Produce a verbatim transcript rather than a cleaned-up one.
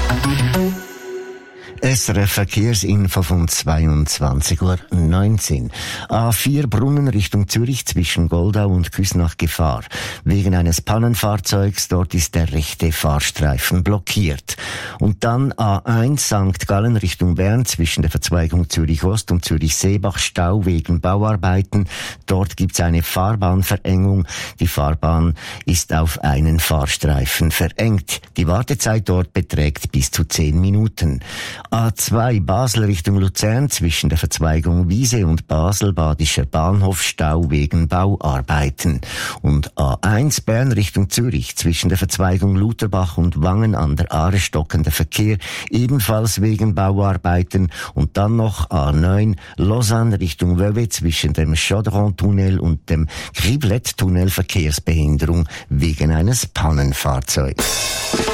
S R F Verkehrsinfo von zweiundzwanzig Uhr neunzehn. A vier Brunnen Richtung Zürich zwischen Goldau und Küsnach Gefahr. Wegen eines Pannenfahrzeugs, dort ist der rechte Fahrstreifen blockiert. Und dann A eins Sankt Gallen Richtung Bern zwischen der Verzweigung Zürich Ost und Zürich Seebach Stau wegen Bauarbeiten. Dort gibt's eine Fahrbahnverengung. Die Fahrbahn ist auf einen Fahrstreifen verengt. Die Wartezeit dort beträgt bis zu zehn Minuten. A zwei Basel Richtung Luzern zwischen der Verzweigung Wiese und Basel Badischer Bahnhof Stau wegen Bauarbeiten. Und A eins Bern Richtung Zürich zwischen der Verzweigung Lutherbach und Wangen an der Aare stockender Verkehr ebenfalls wegen Bauarbeiten. Und dann noch A neun Lausanne Richtung Vevey zwischen dem Chaudron-Tunnel und dem Criblette-Tunnel Verkehrsbehinderung wegen eines Pannenfahrzeugs.